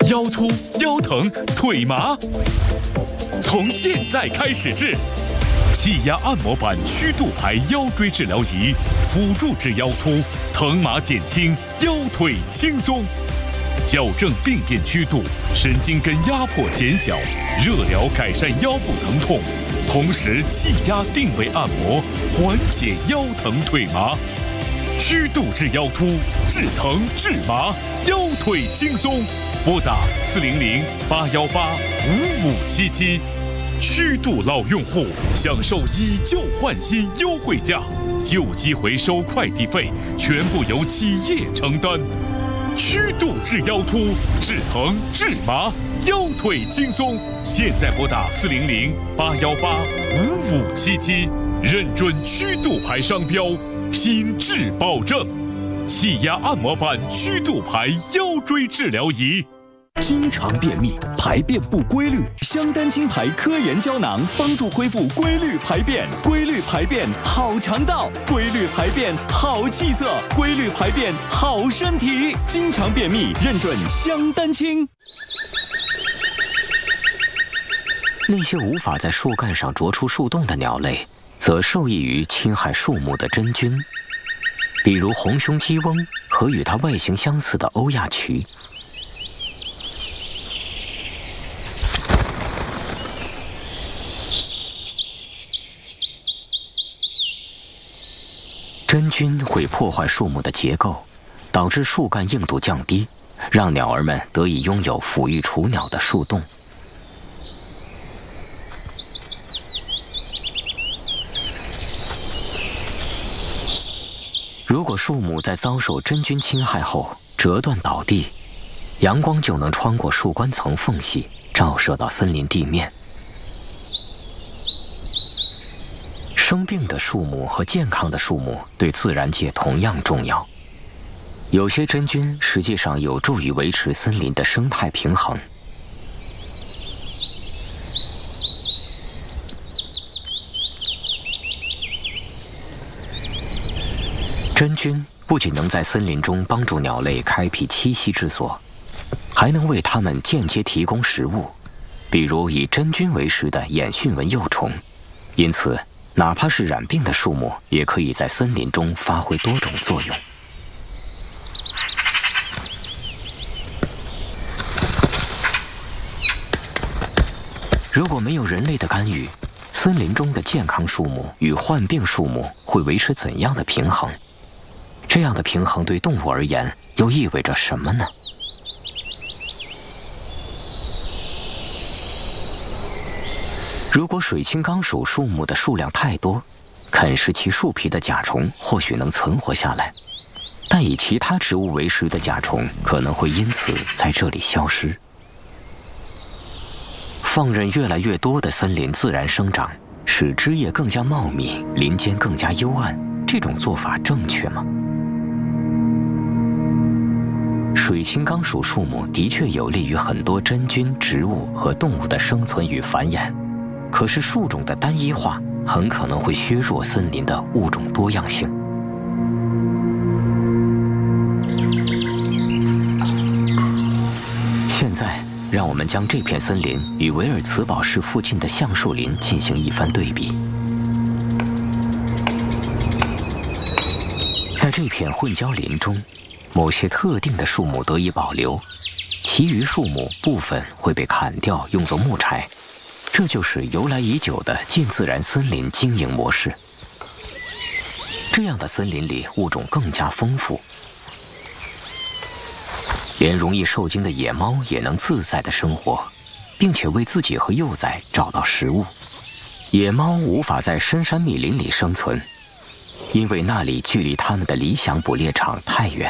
腰突、腰疼、腿麻，从现在开始治。气压按摩板曲度牌腰椎治疗仪，辅助治腰突，疼麻减轻，腰腿轻松，矫正病变曲度，神经根压迫减小，热疗改善腰部疼痛，同时气压定位按摩，缓解腰疼腿麻。曲度治腰突，治疼治麻，腰腿轻松。拨打400-818-5577。曲度老用户享受以旧换新优惠价，旧机回收快递费全部由企业承担。曲度治腰突，治疼治麻，腰腿轻松。现在拨打400-818-5577，认准曲度牌商标，品质保证。气压按摩板曲度牌腰椎治疗仪。 经常便秘，排便不规律，香丹清牌科研胶囊帮助恢复规律排便，规律排便好肠道，规律排便好气色，规律排便好身体。经常便秘，认准香丹清。 那些无法在树干上啄出树洞的鸟类，则受益于侵害树木的真菌，比如红胸鸡翁和与它外形相似的欧亚渠。真菌会破坏树木的结构，导致树干硬度降低，让鸟儿们得以拥有抚育雏鸟的树洞。如果树木在遭受真菌侵害后折断倒地，阳光就能穿过树冠层缝隙，照射到森林地面。生病的树木和健康的树木对自然界同样重要。有些真菌实际上有助于维持森林的生态平衡。真菌不仅能在森林中帮助鸟类开辟栖息之所，还能为它们间接提供食物，比如以真菌为食的眼讯纹幼虫。因此哪怕是染病的树木，也可以在森林中发挥多种作用。如果没有人类的干预，森林中的健康树木与患病树木会维持怎样的平衡？这样的平衡对动物而言又意味着什么呢？如果水青冈属树木的数量太多，啃食其树皮的甲虫或许能存活下来，但以其他植物为食的甲虫可能会因此在这里消失。放任越来越多的森林自然生长，使枝叶更加茂密，林间更加幽暗，这种做法正确吗？水青冈属树木的确有利于很多真菌、植物和动物的生存与繁衍。可是树种的单一化很可能会削弱森林的物种多样性。现在，让我们将这片森林与维尔茨堡市附近的橡树林进行一番对比。在这片混交林中，某些特定的树木得以保留，其余树木部分会被砍掉，用作木柴。这就是由来已久的近自然森林经营模式。这样的森林里物种更加丰富，连容易受惊的野猫也能自在地生活，并且为自己和幼崽找到食物。野猫无法在深山密林里生存，因为那里距离它们的理想捕猎场太远。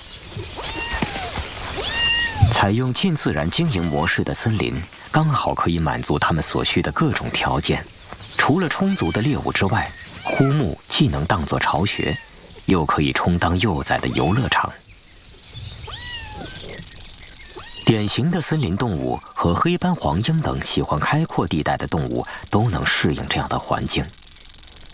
采用近自然经营模式的森林刚好可以满足它们所需的各种条件。除了充足的猎物之外，枯木既能当作巢穴，又可以充当幼崽的游乐场。典型的森林动物和黑斑黄莺等喜欢开阔地带的动物都能适应这样的环境。